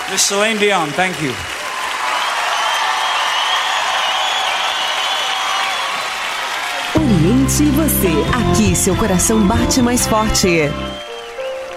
Miss Celine Dion, thank you. Oriente você. Aqui seu coração bate mais forte.